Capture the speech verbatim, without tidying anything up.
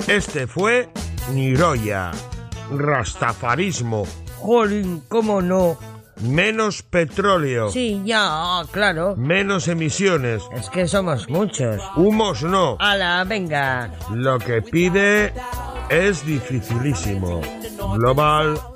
Este fue Niroya. Rastafarismo. Jolín, ¿cómo no? Menos petróleo. Sí, ya, claro. Menos emisiones. Es que somos muchos. Humos no. ¡Hala, venga! Lo que pide es dificilísimo. Global